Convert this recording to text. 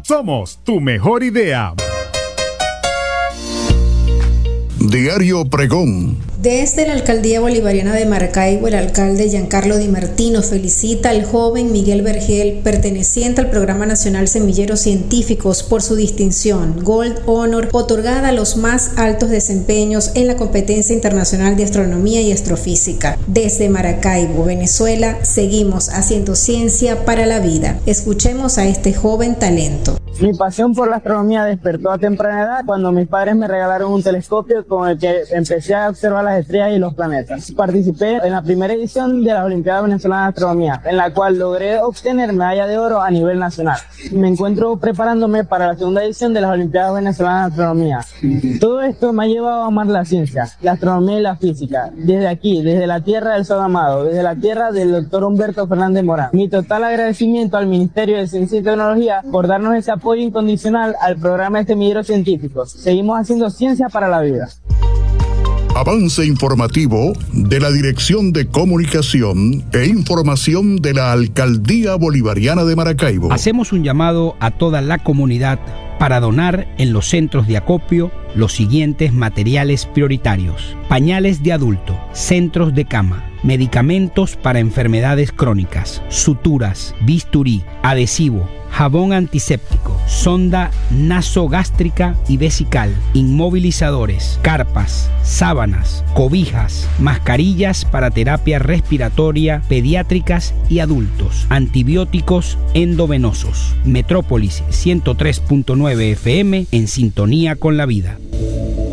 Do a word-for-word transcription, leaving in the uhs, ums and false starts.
Somos tu mejor idea. Diario Pregón. Desde la Alcaldía Bolivariana de Maracaibo, el alcalde Giancarlo Di Martino felicita al joven Miguel Vergel, perteneciente al Programa Nacional Semilleros Científicos, por su distinción Gold Honor, otorgada a los más altos desempeños en la competencia internacional de astronomía y astrofísica. Desde Maracaibo, Venezuela, seguimos haciendo ciencia para la vida. Escuchemos a este joven talento. Mi pasión por la astronomía despertó a temprana edad cuando mis padres me regalaron un telescopio con el que empecé a observar las estrellas y los planetas. Participé en la primera edición de las Olimpiadas Venezolanas de Astronomía, en la cual logré obtener medalla de oro a nivel nacional. Me encuentro preparándome para la segunda edición de las Olimpiadas Venezolanas de Astronomía. Todo esto me ha llevado a amar la ciencia, la astronomía y la física. Desde aquí, desde la tierra del Sol Amado, desde la tierra del doctor Humberto Fernández Morán. Mi total agradecimiento al Ministerio de Ciencia y Tecnología por darnos ese apoyo incondicional al programa de semilleros científicos. Seguimos haciendo ciencia para la vida. Avance informativo de la Dirección de Comunicación e Información de la Alcaldía Bolivariana de Maracaibo. Hacemos un llamado a toda la comunidad para donar en los centros de acopio los siguientes materiales prioritarios: pañales de adulto, centros de cama, medicamentos para enfermedades crónicas, suturas, bisturí, adhesivo, jabón antiséptico, sonda nasogástrica y vesical, inmovilizadores, carpas, sábanas, cobijas, mascarillas para terapia respiratoria, pediátricas y adultos, antibióticos endovenosos. Metrópolis ciento tres punto nueve F M en sintonía con la vida.